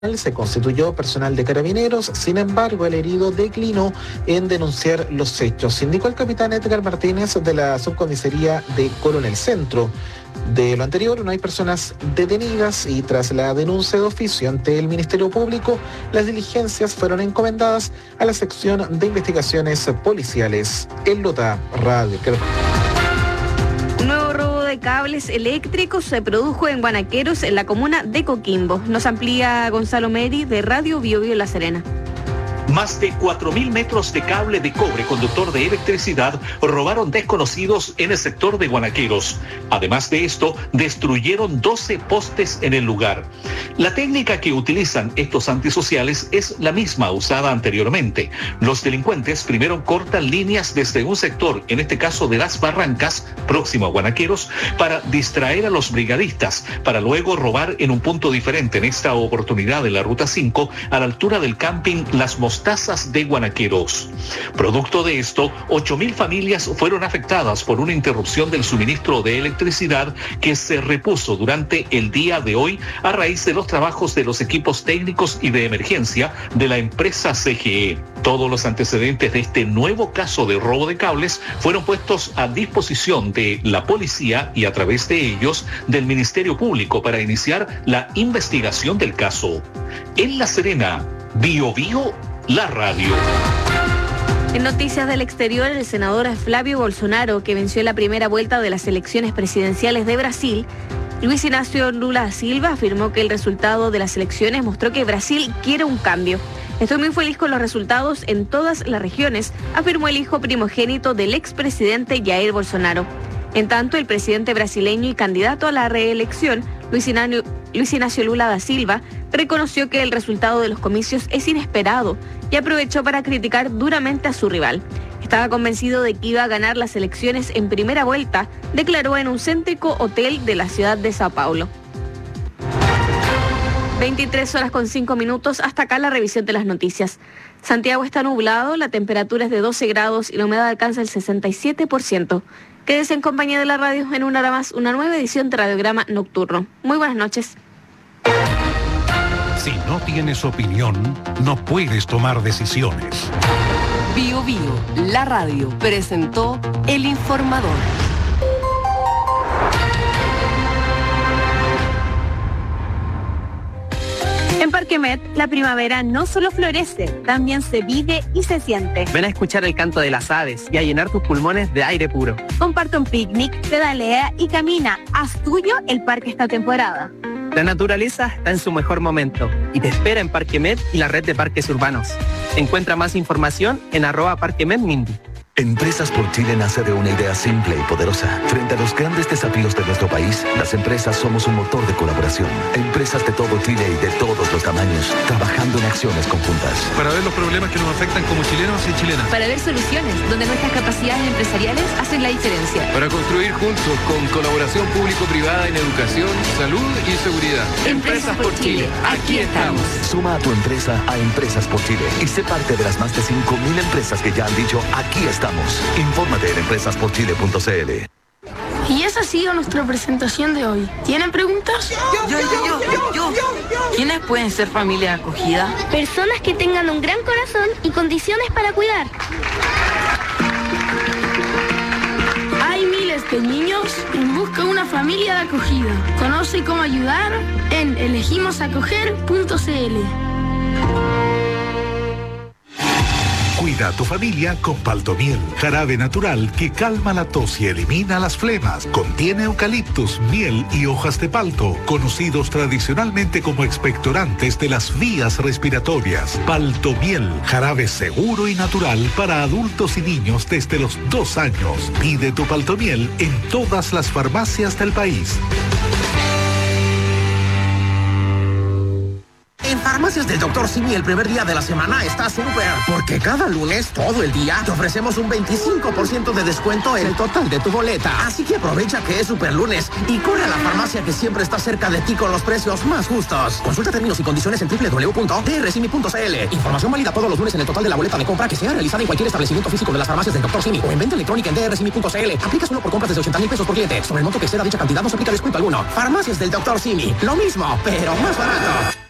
se constituyó personal de Carabineros. Sin embargo, el herido declinó en denunciar los hechos, indicó el capitán Edgar Martínez de la subcomisaría de Coronel Centro. De lo anterior, no hay personas detenidas y tras la denuncia de oficio ante el Ministerio Público, las diligencias fueron encomendadas a la sección de investigaciones policiales. En Lota Radio. Un nuevo robo de cables eléctricos se produjo en Guanaqueros, en la comuna de Coquimbo. Nos amplía Gonzalo Meri de Radio Bio Bio La Serena. Más de 4.000 metros de cable de cobre conductor de electricidad robaron desconocidos en el sector de Guanaqueros. Además de esto, destruyeron 12 postes en el lugar. La técnica que utilizan estos antisociales es la misma usada anteriormente. Los delincuentes primero cortan líneas desde un sector, en este caso de Las Barrancas, próximo a Guanaqueros, para distraer a los brigadistas, para luego robar en un punto diferente, en esta oportunidad en la Ruta 5, a la altura del camping Las Mostazas de Guanaqueros. Producto de esto, 8.000 familias fueron afectadas por una interrupción del suministro de electricidad que se repuso durante el día de hoy a raíz de los trabajos de los equipos técnicos y de emergencia de la empresa CGE. Todos los antecedentes de este nuevo caso de robo de cables fueron puestos a disposición de la policía y a través de ellos del Ministerio Público para iniciar la investigación del caso. En La Serena, Bio Bio, la radio. En noticias del exterior, el senador Flavio Bolsonaro, que venció la primera vuelta de las elecciones presidenciales de Brasil, Luis Inácio Lula da Silva, afirmó que el resultado de las elecciones mostró que Brasil quiere un cambio. Estoy muy feliz con los resultados en todas las regiones, afirmó el hijo primogénito del expresidente Jair Bolsonaro. En tanto, el presidente brasileño y candidato a la reelección, Luis Inácio Lula da Silva, reconoció que el resultado de los comicios es inesperado y aprovechó para criticar duramente a su rival. Estaba convencido de que iba a ganar las elecciones en primera vuelta, declaró en un céntrico hotel de la ciudad de Sao Paulo. 23:05. Hasta acá la revisión de las noticias. Santiago está nublado, la temperatura es de 12 grados y la humedad alcanza el 67%. Quédese en compañía de la radio en una hora más, una nueva edición de Radiograma Nocturno. Muy buenas noches. Si no tienes opinión, no puedes tomar decisiones. Bio Bio, la radio, presentó El Informador. En Parque Met, la primavera no solo florece, también se vive y se siente. Ven a escuchar el canto de las aves y a llenar tus pulmones de aire puro. Comparte un picnic, pedalea y camina. Haz tuyo el parque esta temporada. La naturaleza está en su mejor momento y te espera en Parque Met y la red de parques urbanos. Encuentra más información en @parquemetmindy. Empresas por Chile nace de una idea simple y poderosa. Frente a los grandes desafíos de nuestro país, las empresas somos un motor de colaboración. Empresas de todo Chile y de todos los tamaños, trabajando en acciones conjuntas. Para ver los problemas que nos afectan como chilenos y chilenas. Para ver soluciones donde nuestras capacidades empresariales hacen la diferencia. Para construir juntos con colaboración público-privada en educación, salud y seguridad. Empresas por Chile, aquí estamos. Suma a tu empresa a Empresas por Chile y sé parte de las más de 5.000 empresas que ya han dicho aquí estamos. Infórmate en empresasporchile.cl. Y esa ha sido nuestra presentación de hoy. ¿Tienen preguntas? Yo. ¿Quiénes pueden ser familia acogida? Personas que tengan un gran corazón y condiciones para cuidar. Hay miles de niños en busca de una familia de acogida. Conoce cómo ayudar en elegimosacoger.cl. Cuida a tu familia con Paltomiel, jarabe natural que calma la tos y elimina las flemas. Contiene eucaliptus, miel y hojas de palto, conocidos tradicionalmente como expectorantes de las vías respiratorias. Paltomiel, jarabe seguro y natural para adultos y niños desde los 2 años. Pide tu Paltomiel en todas las farmacias del país. En Farmacias del Dr. Simi el primer día de la semana está súper, porque cada lunes, todo el día, te ofrecemos un 25% de descuento en el total de tu boleta. Así que aprovecha que es super lunes y corre a la farmacia que siempre está cerca de ti con los precios más justos. Consulta términos y condiciones en www.drsimi.cl. Información válida todos los lunes en el total de la boleta de compra que sea realizada en cualquier establecimiento físico de las Farmacias del Dr. Simi o en venta electrónica en drsimi.cl. Aplica solo por compras desde 80,000 pesos por cliente. Sobre el monto que exceda dicha cantidad no se aplica descuento alguno. Farmacias del Dr. Simi. Lo mismo, pero más barato.